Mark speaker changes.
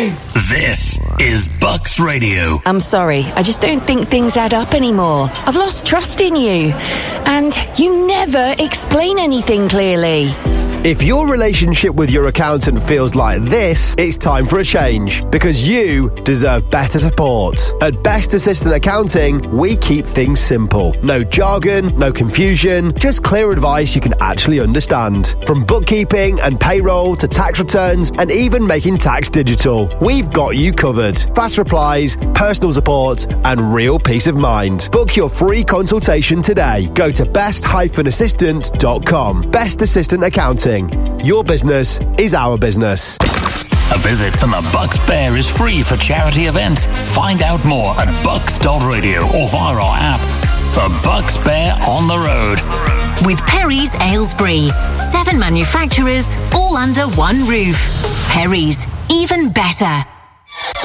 Speaker 1: 5.
Speaker 2: This is Bucks Radio.
Speaker 3: I'm sorry, I just don't think things add up anymore. I've lost trust in you. And you never explain anything clearly.
Speaker 4: If your relationship with your accountant feels like this, it's time for a change, because you deserve better support. At Best Assistant Accounting, we keep things simple. No jargon, no confusion, just clear advice you can actually understand. From bookkeeping and payroll to tax returns and even making tax digital, we've got you covered. Fast replies, personal support and real peace of mind. Book your free consultation today. Go to best-assistant.com. Best Assistant Accounting. Your business is our business.
Speaker 2: A visit from the Bucks Bear is free for charity events. Find out more at bucks.radio or via our app. The Bucks Bear on the road.
Speaker 5: With Perry's Aylesbury. 7 manufacturers, all under one roof. Perry's, even better.